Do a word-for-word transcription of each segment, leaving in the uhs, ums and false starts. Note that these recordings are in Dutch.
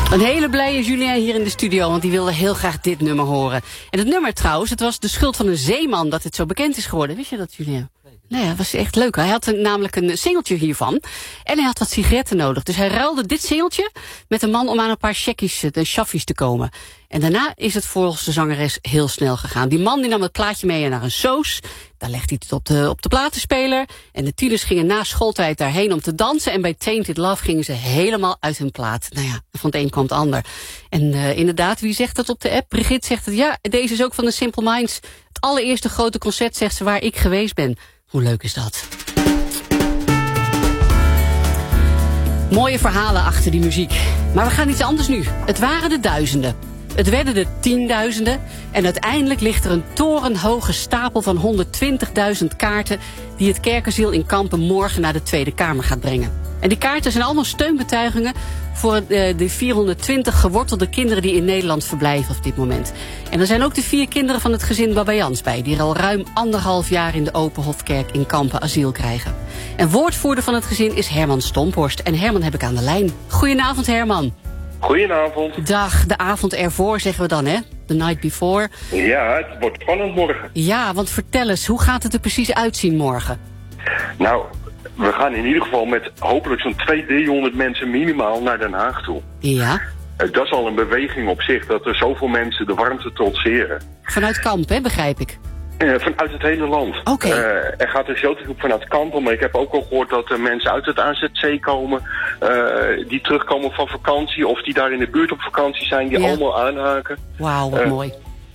Een hele blije Julien hier in de studio, want die wilde heel graag dit nummer horen. En het nummer trouwens, het was de schuld van een zeeman dat het zo bekend is geworden. Wist je dat, Julien? Nee, dat was echt leuk. Hij had een, namelijk een singeltje hiervan. En hij had wat sigaretten nodig. Dus hij ruilde dit singeltje met een man om aan een paar checkies, de shaffies te komen. En daarna is het volgens de zangeres heel snel gegaan. Die man die nam het plaatje mee naar een soos. Daar legde hij het op de, op de platenspeler. En de tieners gingen na schooltijd daarheen om te dansen. En bij Tainted Love gingen ze helemaal uit hun plaat. Nou ja, van het een kwam het ander. En uh, inderdaad, wie zegt dat op de app? Brigitte zegt het. Ja, deze is ook van de Simple Minds. Het allereerste grote concert, zegt ze, waar ik geweest ben. Hoe leuk is dat? Mooie verhalen achter die muziek. Maar we gaan iets anders nu. Het waren de duizenden. Het werden de tienduizenden. En uiteindelijk ligt er een torenhoge stapel van honderdtwintigduizend kaarten die het Kerkerasyl in Kampen morgen naar de Tweede Kamer gaat brengen. En die kaarten zijn allemaal steunbetuigingen voor de vierhonderdtwintig gewortelde kinderen die in Nederland verblijven op dit moment. En er zijn ook de vier kinderen van het gezin Babayans bij, die er al ruim anderhalf jaar in de Open Hofkerk in Kampen asiel krijgen. En woordvoerder van het gezin is Herman Stomphorst. En Herman heb ik aan de lijn. Goedenavond, Herman. Goedenavond. Dag, de avond ervoor zeggen we dan, hè? The night before. Ja, het wordt spannend morgen. Ja, want vertel eens, hoe gaat het er precies uitzien morgen? Nou, we gaan in ieder geval met hopelijk zo'n tweehonderd, driehonderd mensen minimaal naar Den Haag toe. Ja. Uh, dat is al een beweging op zich, dat er zoveel mensen de warmte trotseren. Vanuit Kampen, hè, begrijp ik? Uh, vanuit het hele land. Oké. Okay. Uh, er gaat een grote groep vanuit Kampen, maar ik heb ook al gehoord dat er mensen uit het A Z C komen, uh, die terugkomen van vakantie of die daar in de buurt op vakantie zijn, die ja. allemaal aanhaken. Wauw, wat uh, mooi.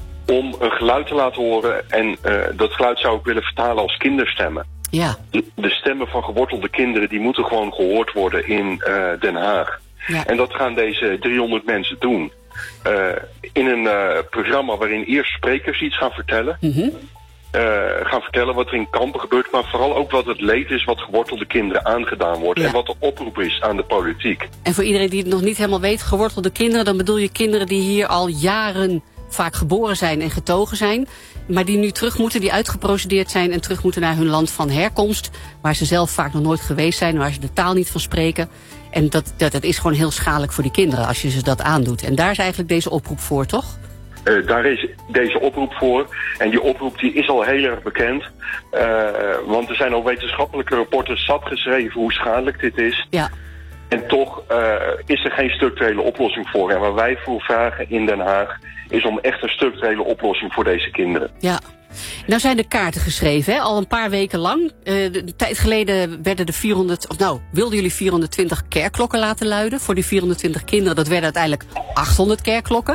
Om een geluid te laten horen en uh, dat geluid zou ik willen vertalen als kinderstemmen. Ja. De, de stemmen van gewortelde kinderen, die moeten gewoon gehoord worden in uh, Den Haag. Ja. En dat gaan deze driehonderd mensen doen. Uh, in een uh, programma waarin eerst sprekers iets gaan vertellen. Mm-hmm. Uh, gaan vertellen wat er in Kampen gebeurt, maar vooral ook wat het leed is wat gewortelde kinderen aangedaan wordt. Ja. En wat de oproep is aan de politiek. En voor iedereen die het nog niet helemaal weet, gewortelde kinderen, dan bedoel je kinderen die hier al jaren vaak geboren zijn en getogen zijn, maar die nu terug moeten, die uitgeprocedeerd zijn en terug moeten naar hun land van herkomst, waar ze zelf vaak nog nooit geweest zijn, waar ze de taal niet van spreken. En dat, dat, dat is gewoon heel schadelijk voor die kinderen als je ze dat aandoet. En daar is eigenlijk deze oproep voor, toch? Uh, daar is deze oproep voor. En die oproep die is al heel erg bekend. Uh, want er zijn al wetenschappelijke rapporten zat geschreven hoe schadelijk dit is. Ja. En toch uh, is er geen structurele oplossing voor. En waar wij voor vragen in Den Haag is om echt een structurele oplossing voor deze kinderen. Ja. Nou zijn de kaarten geschreven, hè? Al een paar weken lang. Uh, de, de tijd geleden werden de vierhonderd, of nou, wilden jullie vierhonderdtwintig kerkklokken laten luiden voor die vierhonderdtwintig kinderen. Dat werden uiteindelijk achthonderd kerkklokken.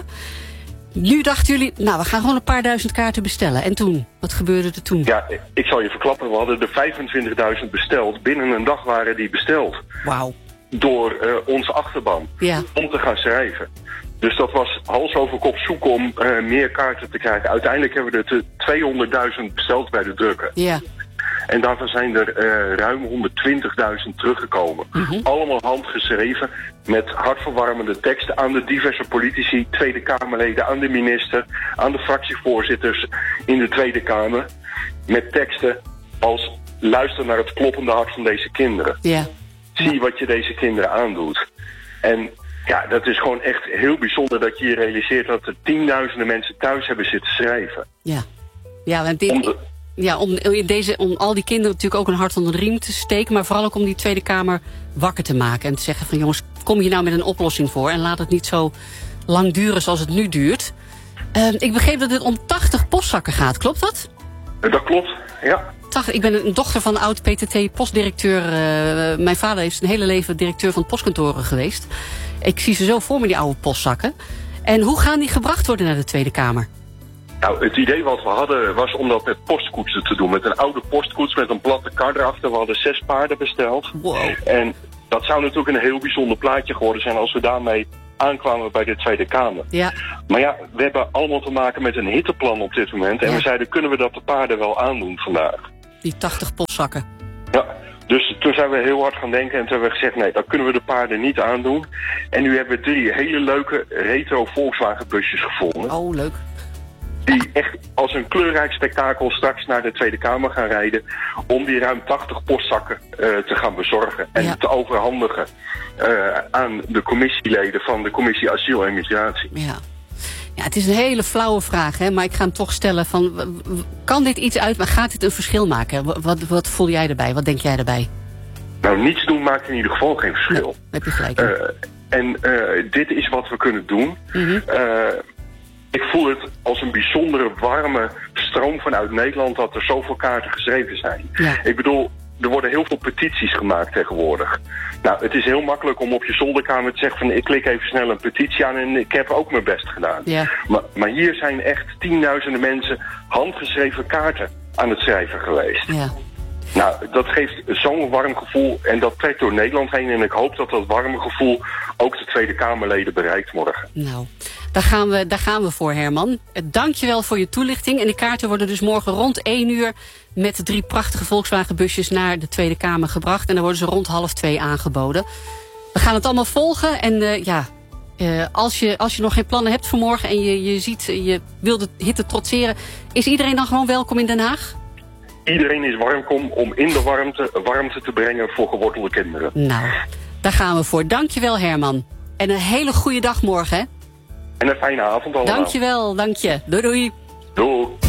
Nu dachten jullie, nou, we gaan gewoon een paar duizend kaarten bestellen. En toen? Wat gebeurde er toen? Ja, ik zal je verklappen, we hadden er vijfentwintigduizend besteld. Binnen een dag waren die besteld. Wauw. Door uh, onze achterban. Ja. Om te gaan schrijven. Dus dat was hals over kop zoeken om uh, meer kaarten te krijgen. Uiteindelijk hebben we er tweehonderdduizend besteld bij de drukker. Ja. En daarvan zijn er uh, ruim honderdtwintigduizend teruggekomen. Mm-hmm. Allemaal handgeschreven met hartverwarmende teksten aan de diverse politici, Tweede Kamerleden, aan de minister, aan de fractievoorzitters in de Tweede Kamer. Met teksten als luister naar het kloppende hart van deze kinderen. Ja. Zie wat je deze kinderen aandoet. En ja, dat is gewoon echt heel bijzonder dat je je realiseert dat er tienduizenden mensen thuis hebben zitten schrijven. Ja, ja, want dit, om, de... ja om, deze, om al die kinderen natuurlijk ook een hart onder de riem te steken, maar vooral ook om die Tweede Kamer wakker te maken. En te zeggen van jongens, kom hier nou met een oplossing voor en laat het niet zo lang duren zoals het nu duurt. Uh, ik begreep dat het om tachtig postzakken gaat, klopt dat? Dat klopt, ja. Ik ben een dochter van een oud P T T-postdirecteur. Uh, mijn vader is een hele leven directeur van postkantoren geweest. Ik zie ze zo voor me, die oude postzakken. En hoe gaan die gebracht worden naar de Tweede Kamer? Nou, het idee wat we hadden was om dat met postkoetsen te doen. Met een oude postkoets met een platte kar erachter. We hadden zes paarden besteld. Wow. En dat zou natuurlijk een heel bijzonder plaatje geworden zijn als we daarmee aankwamen bij de Tweede Kamer. Ja. Maar ja, we hebben allemaal te maken met een hitteplan op dit moment. En ja. we zeiden, kunnen we dat de paarden wel aandoen vandaag? Die tachtig postzakken. Ja, dus toen zijn we heel hard gaan denken en toen hebben we gezegd, nee, dat kunnen we de paarden niet aandoen. En nu hebben we drie hele leuke retro Volkswagen busjes gevonden. Oh, leuk. Die echt als een kleurrijk spektakel straks naar de Tweede Kamer gaan rijden. Om die ruim tachtig postzakken uh, te gaan bezorgen. En ja. te overhandigen uh, aan de commissieleden van de Commissie Asiel en Migratie. Ja. Ja, het is een hele flauwe vraag, hè, maar ik ga hem toch stellen van, kan dit iets uit, maar gaat dit een verschil maken? Wat, wat, wat voel jij erbij? Wat denk jij erbij? Nou, niets doen maakt in ieder geval geen verschil. Nee, heb je gelijk. Uh, en uh, dit is wat we kunnen doen. Mm-hmm. Uh, ik voel het als een bijzondere warme stroom vanuit Nederland dat er zoveel kaarten geschreven zijn. Ja. Ik bedoel, er worden heel veel petities gemaakt tegenwoordig. Nou, het is heel makkelijk om op je zolderkamer te zeggen van ik klik even snel een petitie aan en ik heb ook mijn best gedaan. Ja. Maar, maar hier zijn echt tienduizenden mensen handgeschreven kaarten aan het schrijven geweest. Ja. Nou, dat geeft zo'n warm gevoel en dat trekt door Nederland heen. En ik hoop dat dat warme gevoel ook de Tweede Kamerleden bereikt morgen. Nou, daar gaan we, daar gaan we voor, Herman. Dankjewel voor je toelichting. En de kaarten worden dus morgen rond één uur met de drie prachtige Volkswagenbusjes naar de Tweede Kamer gebracht. En dan worden ze rond half twee aangeboden. We gaan het allemaal volgen. En uh, ja, uh, als, je, als je nog geen plannen hebt voor morgen en je, je ziet, je wil de hitte trotseren, is iedereen dan gewoon welkom in Den Haag? Iedereen is welkom om in de warmte, warmte te brengen voor gewortelde kinderen. Nou, daar gaan we voor. Dankjewel, Herman. En een hele goede dag morgen, hè? En een fijne avond allemaal. Dankjewel, dank je. Doei doei. Doei.